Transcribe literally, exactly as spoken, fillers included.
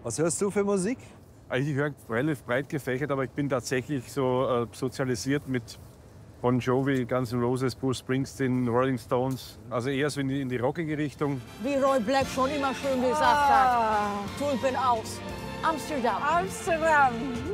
Was hörst du für Musik? Also ich höre relativ breit gefächert, aber ich bin tatsächlich so äh, sozialisiert mit Bon Jovi, Guns N' Roses, Bruce Springsteen, Rolling Stones. Also eher so in die, in die rockige Richtung. Wie Roy Black schon immer schön gesagt Ah. hat, Tulpen aus. Amsterdam. Amsterdam.